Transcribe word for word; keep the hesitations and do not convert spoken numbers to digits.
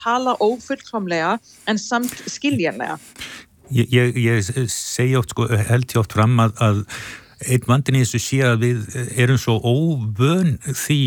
tala ófullkomlega en samt skiljanlega. Ég, ég, ég segi oft, sko, held ég oft fram að, að einn vandinn í þessu sé að við erum svo óvön því